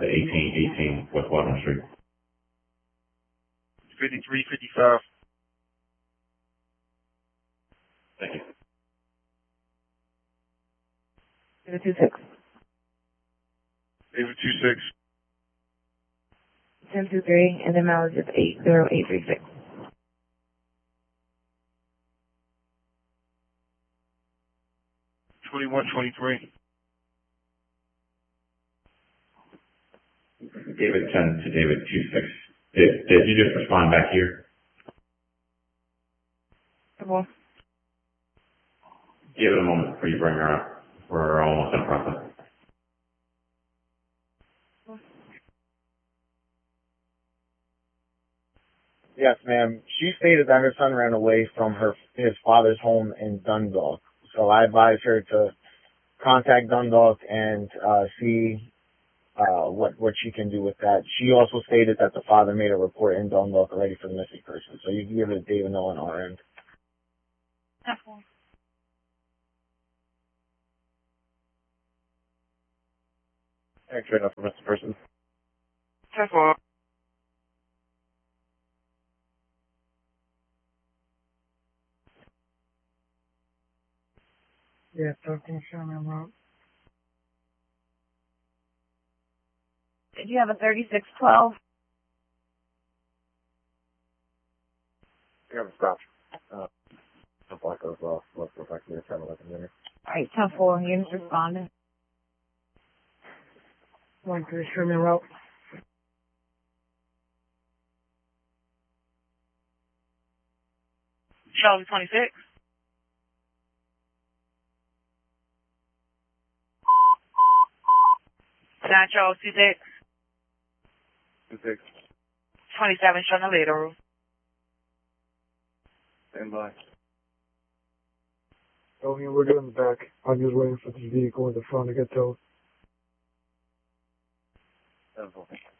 to 1818 West Washington Street. 5355. Thank you. 026. 826. 1023, and the mileage is 80836. 2123. David 10 to David 26. Did you just respond back here? Well, Give it a moment before you bring her up. We're almost in process. Yes, ma'am. She stated that her son ran away from his father's home in Dundalk. So I advised her to contact Dundalk and see what she can do with that. She also stated that the father made a report in Dundalk already for the missing person. So you can give it to David know on our end. X-ray enough for missing person. 10-4. Yeah, 13 Sherman Road. Did you have a 3612? You haven't stopped. The block goes off. Let's go back to the 7-11 minutes. Alright, 10-4, units responding. 13 Sherman Road. Charlie 26. Nine Charles 26. 26. 27 showing the later room. Stand by. Oh, yeah, we're good in the back. I'm just waiting for this vehicle in the front to get towed. 10-4.